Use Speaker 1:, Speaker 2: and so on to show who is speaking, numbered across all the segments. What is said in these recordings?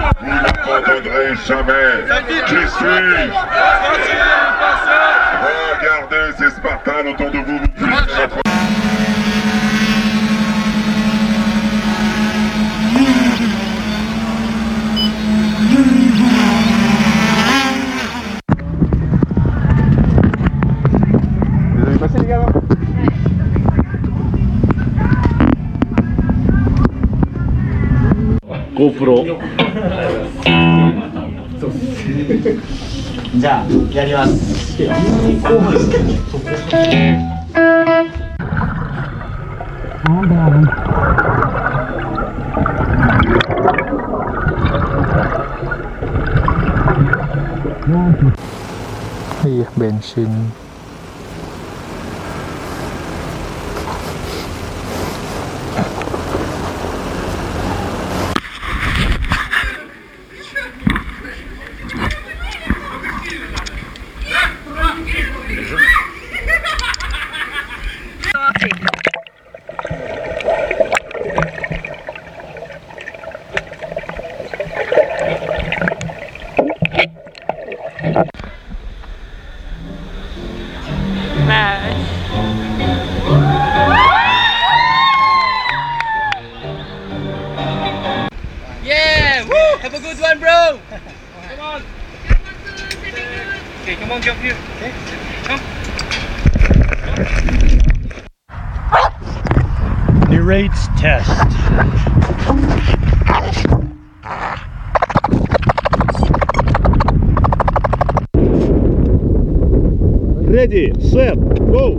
Speaker 1: Vous ne pardonnerez jamais. Qui suis-je? Regardez ces Spartans autour de vous.
Speaker 2: ¿Les doy pase ligado?
Speaker 3: GoPro
Speaker 4: じゃあやります。
Speaker 2: Iya, bensin.
Speaker 5: Yeah! Woo! Have a good one, bro! Come on! Okay, come on, jump here. Okay? Come.
Speaker 3: narrates test. Ready, set, go!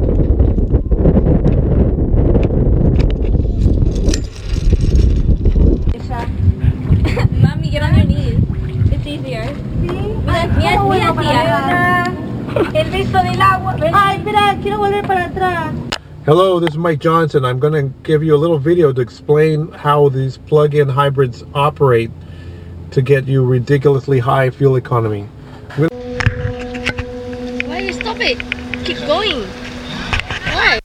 Speaker 6: Mommy, get on your knees. It's easier. Mira, tía. El visto del agua. Ay, espera, quiero volver para atrás.
Speaker 2: Hello, this is Mike Johnson. I'm going to give you a little video to explain how these plug-in hybrids operate to get you ridiculously high fuel economy.
Speaker 6: Why you stop it? Keep going. Why?